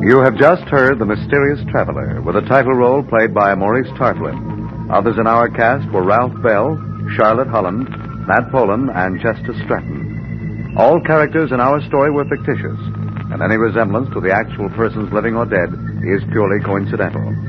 You have just heard The Mysterious Traveler, with a title role played by Maurice Tarplin. Others in our cast were Ralph Bell, Charlotte Holland, Nat Polan, and Chester Stratton. All characters in our story were fictitious, and any resemblance to the actual persons living or dead is purely coincidental.